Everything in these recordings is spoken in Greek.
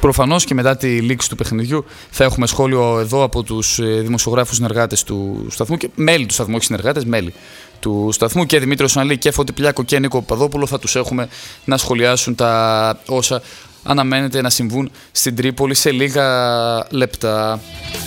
Προφανώς και μετά τη λήξη του παιχνιδιού θα έχουμε σχόλιο εδώ από τους δημοσιογράφους συνεργάτες του σταθμού και μέλη του σταθμού, όχι συνεργάτες, μέλη του σταθμού, και Δημήτριο Σανλή και Φώτη Πλιάκο και Νίκο Παπαδόπουλο. Θα τους έχουμε να σχολιάσουν τα όσα αναμένεται να συμβούν στην Τρίπολη σε λίγα λεπτά.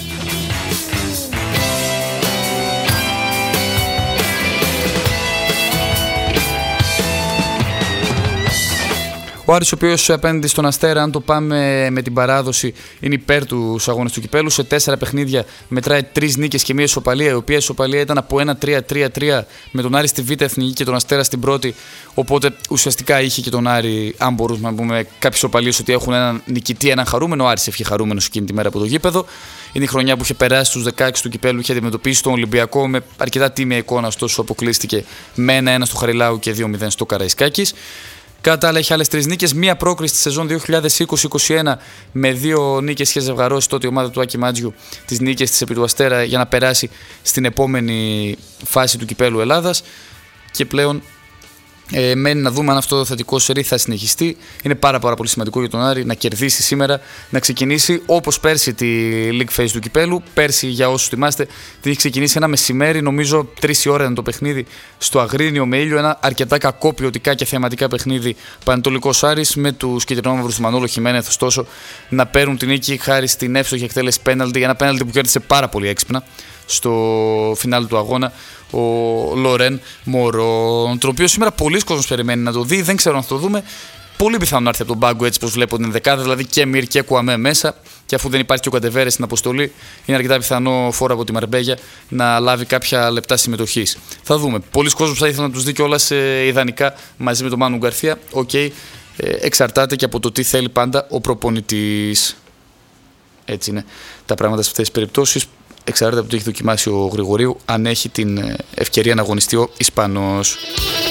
Ο Άρης, ο οποίος απέναντι στον Αστέρα, αν το πάμε με την παράδοση, είναι υπέρ τους αγώνες του κυπέλου. Σε 4 παιχνίδια μετράει 3 νίκες και 1 ισοπαλία, η οποία ισοπαλία ήταν από 1-3-3-3 με τον Άρη στη Β' Εθνική και τον Αστέρα στην πρώτη. Οπότε ουσιαστικά είχε και τον Άρη, αν μπορούμε να πούμε, κάποιες ισοπαλίες, ότι έχουν έναν νικητή, έναν χαρούμενο. Ο Άρης έφυγε χαρούμενος εκείνη τη μέρα από το γήπεδο. Είναι η χρονιά που είχε περάσει στους 16 του κυπέλου, είχε αντιμετωπίσει τον Ολυμπιακό με αρκετά τίμια εικόνα, ωστόσο αποκλείστηκε με 1-1 στο Χαριλάου και 2-0 στο Καραϊσκάκης. Κατά άλλα, έχει άλλες 3 νίκες, μία πρόκριση στη σεζόν 2020-2021 με 2 νίκες και ζευγαρώσει τότε η ομάδα του Άκη Μάτζιου τις νίκες της επί του Αστέρα για να περάσει στην επόμενη φάση του κυπέλου Ελλάδας. Και πλέον μένει να δούμε αν αυτό το θετικό σερί θα συνεχιστεί. Είναι πάρα πολύ σημαντικό για τον Άρη να κερδίσει σήμερα, να ξεκινήσει όπως πέρσι τη League Phase του κυπέλου. Πέρσι, για όσους θυμάστε, την έχει ξεκινήσει ένα μεσημέρι, νομίζω 3 η ώρα ήταν το παιχνίδι, στο Αγρίνιο με ήλιο. Ένα αρκετά κακό ποιοτικά και θεαματικά παιχνίδι Πανετολικός Άρης, με τους κυτρινόμαυρους του Μανόλο Χιμένεθ, ωστόσο, να παίρνουν την νίκη χάρη στην εύστοχη εκτέλεση πέναλτι. Ένα πέναλτι που κέρδισε πάρα πολύ έξυπνα στο φινάλι του αγώνα ο Λορέν Μωρόν, το οποίο σήμερα πολλοί κόσμος περιμένει να το δει. Δεν ξέρω αν θα το δούμε. Πολύ πιθανό να έρθει από τον πάγκο, έτσι πως βλέπω την δεκάδα, δηλαδή και Μυρ και Κουαμέ μέσα. Και αφού δεν υπάρχει και ο Καντεβέρες στην αποστολή, είναι αρκετά πιθανό φόρο από τη Μαρμπέγια να λάβει κάποια λεπτά συμμετοχής. Θα δούμε. Πολλοί κόσμος θα ήθελαν να τους δει κιόλας ιδανικά μαζί με τον Μάνου Γκαρθία. Εξαρτάται και από το τι θέλει πάντα ο προπονητής. Έτσι είναι τα πράγματα σε αυτές τις περιπτώσεις. Εξαρτάται από το τι έχει δοκιμάσει ο Γρηγορίου, αν έχει την ευκαιρία να αγωνιστεί ο Ισπανός.